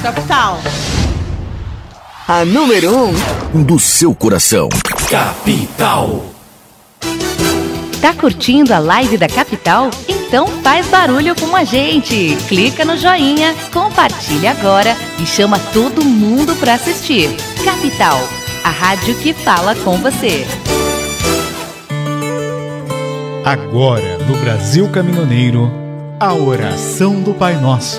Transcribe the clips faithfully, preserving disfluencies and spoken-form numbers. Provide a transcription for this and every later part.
Capital. A número um do seu coração. Capital. Tá curtindo a live da Capital? Então faz barulho com a gente. Clica no joinha, compartilha agora e chama todo mundo para assistir. Capital, a rádio que fala com você. Agora, no Brasil Caminhoneiro, a oração do Pai Nosso.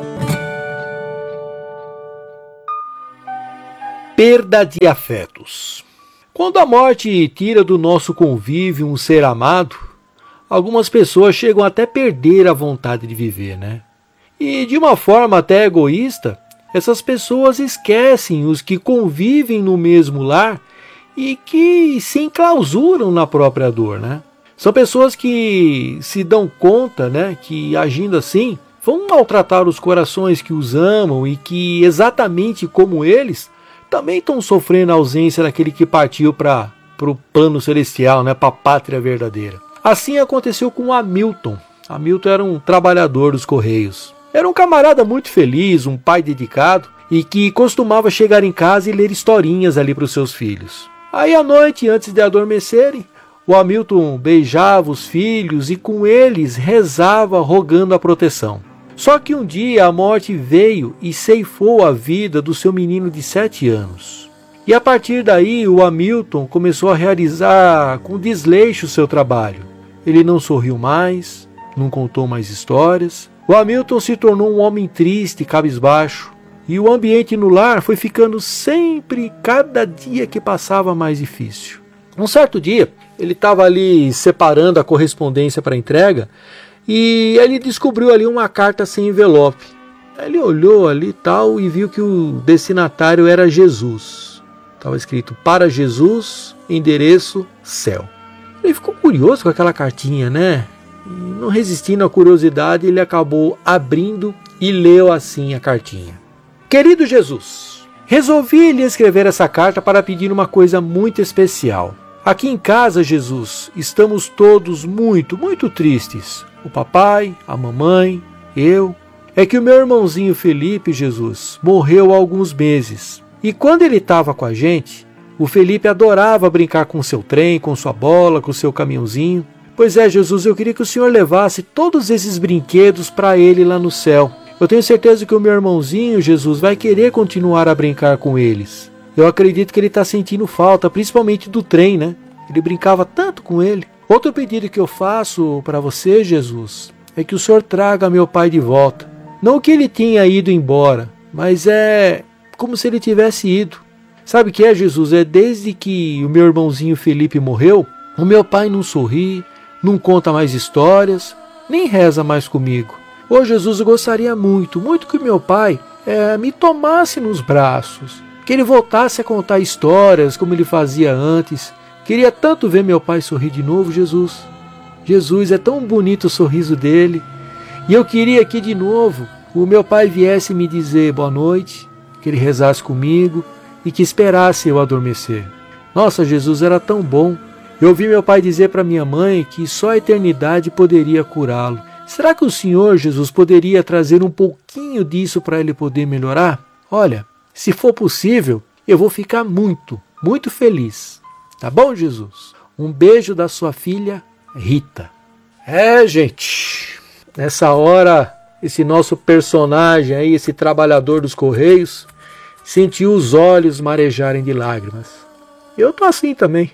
Perda de afetos. Quando a morte tira do nosso convívio um ser amado, algumas pessoas chegam até a perder a vontade de viver, né? E de uma forma até egoísta, essas pessoas esquecem os que convivem no mesmo lar e que se enclausuram na própria dor, né? São pessoas que se dão conta, né, que agindo assim, vão maltratar os corações que os amam e que, exatamente como eles, também estão sofrendo a ausência daquele que partiu para o plano celestial, né, para a pátria verdadeira. Assim aconteceu com Hamilton. Hamilton era um trabalhador dos Correios. Era um camarada muito feliz, um pai dedicado e que costumava chegar em casa e ler historinhas ali para os seus filhos. Aí à noite, antes de adormecerem, o Hamilton beijava os filhos e com eles rezava rogando a proteção. Só que um dia a morte veio e ceifou a vida do seu menino de sete anos. E a partir daí o Hamilton começou a realizar com desleixo o seu trabalho. Ele não sorriu mais, não contou mais histórias. O Hamilton se tornou um homem triste e cabisbaixo. E o ambiente no lar foi ficando sempre, cada dia que passava, mais difícil. Um certo dia, ele estava ali separando a correspondência para entrega e ele descobriu ali uma carta sem envelope. Ele olhou ali tal e viu que o destinatário era Jesus. Estava escrito para Jesus, endereço céu. Ele ficou curioso com aquela cartinha, né? E não resistindo à curiosidade, ele acabou abrindo e leu assim a cartinha. Querido Jesus, resolvi lhe escrever essa carta para pedir uma coisa muito especial. Aqui em casa, Jesus, estamos todos muito, muito tristes. O papai, a mamãe, eu. É que o meu irmãozinho Felipe, Jesus, morreu há alguns meses. E quando ele estava com a gente, o Felipe adorava brincar com seu trem, com sua bola, com seu caminhãozinho. Pois é, Jesus, eu queria que o Senhor levasse todos esses brinquedos para ele lá no céu. Eu tenho certeza que o meu irmãozinho, Jesus, vai querer continuar a brincar com eles. Eu acredito que ele está sentindo falta, principalmente do trem, né? Ele brincava tanto com ele. Outro pedido que eu faço para você, Jesus, é que o Senhor traga meu pai de volta. Não que ele tenha ido embora, mas é como se ele tivesse ido. Sabe o que é, Jesus? É desde que o meu irmãozinho Felipe morreu, o meu pai não sorri, não conta mais histórias, nem reza mais comigo. Ô Jesus, eu gostaria muito, muito que meu pai é, me tomasse nos braços. Que ele voltasse a contar histórias como ele fazia antes. Queria tanto ver meu pai sorrir de novo, Jesus. Jesus, é tão bonito o sorriso dele. E eu queria que de novo o meu pai viesse me dizer boa noite, que ele rezasse comigo e que esperasse eu adormecer. Nossa, Jesus, era tão bom. Eu ouvi meu pai dizer para minha mãe que só a eternidade poderia curá-lo. Será que o Senhor, Jesus, poderia trazer um pouquinho disso para ele poder melhorar? Olha, se for possível, eu vou ficar muito, muito feliz. Tá bom, Jesus? Um beijo da sua filha, Rita. É, gente, nessa hora, esse nosso personagem aí, esse trabalhador dos Correios, sentiu os olhos marejarem de lágrimas. Eu tô assim também.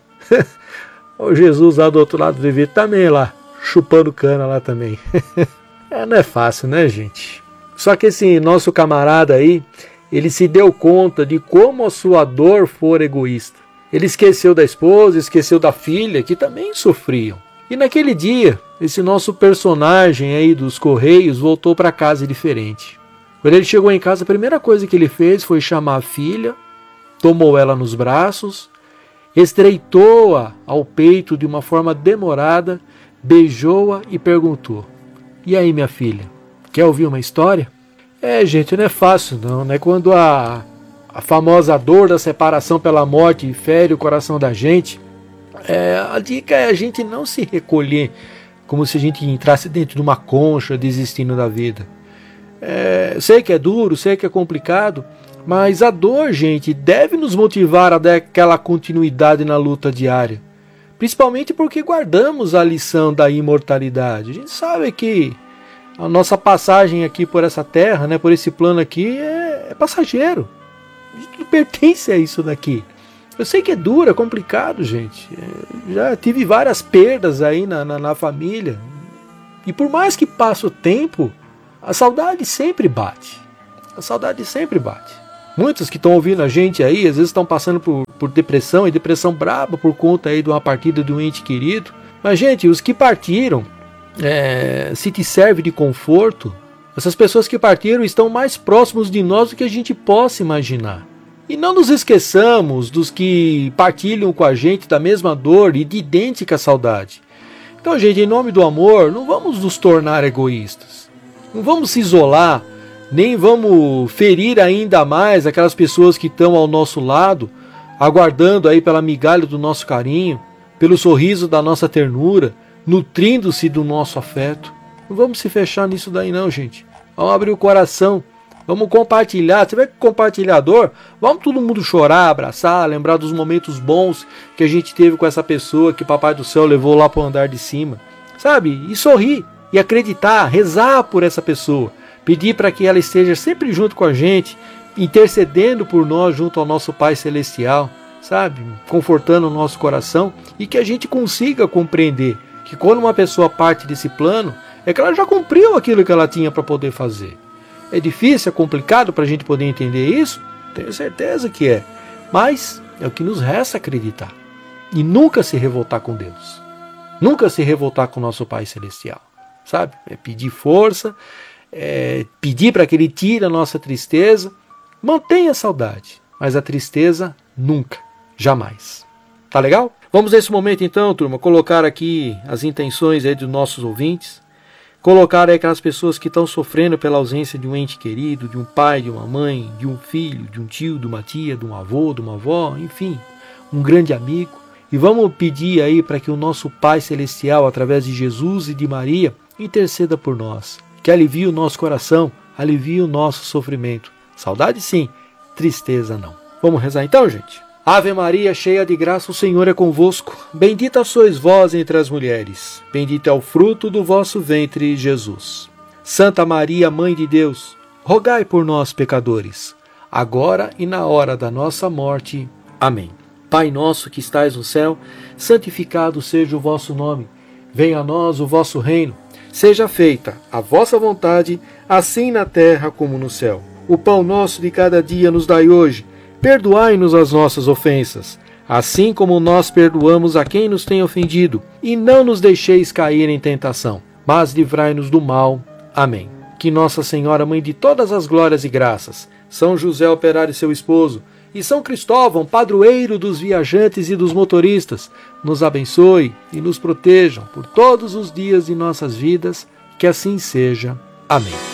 O Jesus lá do outro lado do vidro também lá, chupando cana lá também. É, não é fácil, né, gente? Só que esse nosso camarada aí, ele se deu conta de como a sua dor for egoísta. Ele esqueceu da esposa, esqueceu da filha, que também sofriam. E naquele dia, esse nosso personagem aí dos Correios voltou para casa diferente. Quando ele chegou em casa, a primeira coisa que ele fez foi chamar a filha, tomou ela nos braços, estreitou-a ao peito de uma forma demorada, beijou-a e perguntou: e aí, minha filha, quer ouvir uma história? É, gente, não é fácil não, né? Quando a, a famosa dor da separação pela morte fere o coração da gente, é, a dica é a gente não se recolher como se a gente entrasse dentro de uma concha desistindo da vida. É, sei que é duro, sei que é complicado, mas a dor, gente, deve nos motivar a dar aquela continuidade na luta diária. Principalmente porque guardamos a lição da imortalidade. A gente sabe que a nossa passagem aqui por essa terra, né, por esse plano aqui, é, é passageiro. A gente não pertence a isso daqui. Eu sei que é duro, é complicado, gente. É, já tive várias perdas aí na, na, na família. E por mais que passe o tempo, a saudade sempre bate. A saudade sempre bate. Muitos que estão ouvindo a gente aí, às vezes estão passando por, por depressão, e depressão braba por conta aí de uma partida de um ente querido. Mas, gente, os que partiram, é, se te serve de conforto, essas pessoas que partiram estão mais próximos de nós do que a gente possa imaginar. E não nos esqueçamos dos que partilham com a gente da mesma dor e de idêntica saudade. Então, gente, em nome do amor, não vamos nos tornar egoístas. Não vamos se isolar, nem vamos ferir ainda mais aquelas pessoas que estão ao nosso lado, aguardando aí pela migalha do nosso carinho, pelo sorriso da nossa ternura, nutrindo-se do nosso afeto. Não vamos se fechar nisso daí não, gente. Vamos abrir o coração, vamos compartilhar. Você vê que compartilhador, vamos todo mundo chorar, abraçar, lembrar dos momentos bons que a gente teve com essa pessoa que o Papai do Céu levou lá para o andar de cima. Sabe? E sorrir, e acreditar, rezar por essa pessoa. Pedir para que ela esteja sempre junto com a gente, intercedendo por nós junto ao nosso Pai Celestial, sabe? Confortando o nosso coração e que a gente consiga compreender que quando uma pessoa parte desse plano, é que ela já cumpriu aquilo que ela tinha para poder fazer. É difícil, é complicado para a gente poder entender isso? Tenho certeza que é. Mas é o que nos resta acreditar. E nunca se revoltar com Deus. Nunca se revoltar com o nosso Pai Celestial. Sabe? É pedir força, é pedir para que Ele tire a nossa tristeza. Mantenha a saudade, mas a tristeza nunca, jamais. Tá legal? Vamos nesse momento então, turma, colocar aqui as intenções aí dos nossos ouvintes. Colocar aí aquelas pessoas que estão sofrendo pela ausência de um ente querido, de um pai, de uma mãe, de um filho, de um tio, de uma tia, de um avô, de uma avó, enfim, um grande amigo. E vamos pedir aí para que o nosso Pai Celestial, através de Jesus e de Maria, interceda por nós, que alivie o nosso coração, alivie o nosso sofrimento. Saudade sim, tristeza não. Vamos rezar então, gente? Ave Maria, cheia de graça, o Senhor é convosco. Bendita sois vós entre as mulheres. Bendito é o fruto do vosso ventre, Jesus. Santa Maria, Mãe de Deus, rogai por nós, pecadores, agora e na hora da nossa morte. Amém. Pai nosso que estais no céu, santificado seja o vosso nome. Venha a nós o vosso reino. Seja feita a vossa vontade, assim na terra como no céu. O pão nosso de cada dia nos dai hoje. Perdoai-nos as nossas ofensas, assim como nós perdoamos a quem nos tem ofendido. E não nos deixeis cair em tentação, mas livrai-nos do mal. Amém. Que Nossa Senhora, Mãe de todas as glórias e graças, São José Operário seu esposo, e São Cristóvão, padroeiro dos viajantes e dos motoristas, nos abençoe e nos protejam por todos os dias de nossas vidas. Que assim seja. Amém.